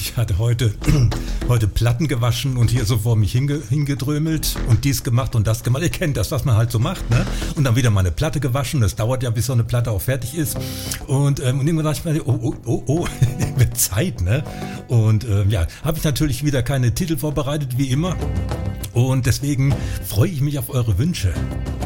Ich hatte heute Platten gewaschen und hier so vor mich hingedrömelt und dies gemacht und das gemacht. Ihr kennt das, was man halt so macht, ne? Und dann wieder mal eine Platte gewaschen. Das dauert ja, bis so eine Platte auch fertig ist. Und irgendwann dachte ich mir, oh, wird Zeit, ne? Und habe ich natürlich wieder keine Titel vorbereitet, wie immer. Und deswegen freue ich mich auf eure Wünsche.